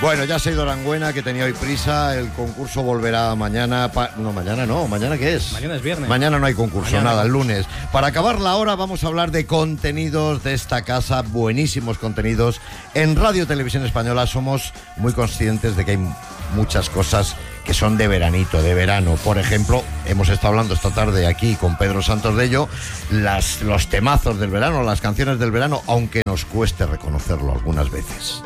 Bueno, ya se ha ido Arangüena, que tenía hoy prisa. El concurso volverá mañana. Mañana no. ¿Mañana qué es? Mañana es viernes. Mañana no hay concurso, nada, el lunes. Para acabar la hora vamos a hablar de contenidos de esta casa, buenísimos contenidos. En Radio Televisión Española somos muy conscientes de que hay muchas cosas que son de veranito, de verano. Por ejemplo, hemos estado hablando esta tarde aquí con Pedro Santos de ello, los temazos del verano, las canciones del verano, aunque nos cueste reconocerlo algunas veces.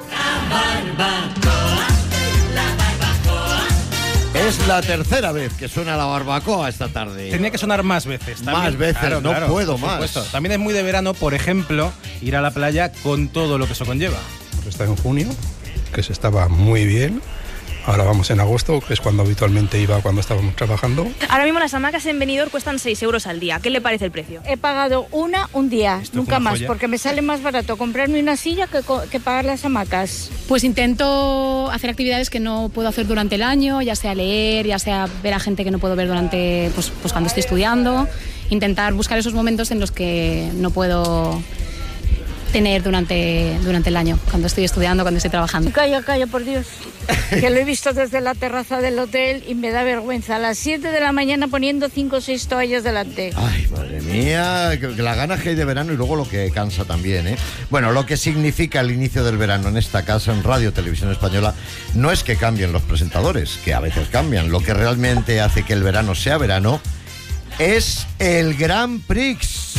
Es la tercera vez que suena la barbacoa esta tarde. Tenía que sonar más veces. También. Más veces, claro, no puedo más. Supuesto. También es muy de verano, por ejemplo, ir a la playa con todo lo que eso conlleva. Está en junio, que se estaba muy bien. Ahora vamos en agosto, que es cuando habitualmente iba cuando estábamos trabajando. Ahora mismo las hamacas en Benidorm cuestan 6 euros al día. ¿Qué le parece el precio? He pagado un día, nunca más, joya. porque me sale más barato comprarme una silla que pagar las hamacas. Pues intento hacer actividades que no puedo hacer durante el año, ya sea leer, ya sea ver a gente que no puedo ver durante, pues cuando estoy estudiando. Intentar buscar esos momentos en los que no puedo tener durante el año, cuando estoy estudiando, cuando estoy trabajando. Calla, por Dios, que lo he visto desde la terraza del hotel y me da vergüenza. A las 7 de la mañana poniendo 5 o 6 toallas delante. Ay, madre mía, que la ganas que hay de verano y luego lo que cansa también, ¿eh? Bueno, lo que significa el inicio del verano en esta casa, en Radio Televisión Española, no es que cambien los presentadores, que a veces cambian. Lo que realmente hace que el verano sea verano es el Grand Prix.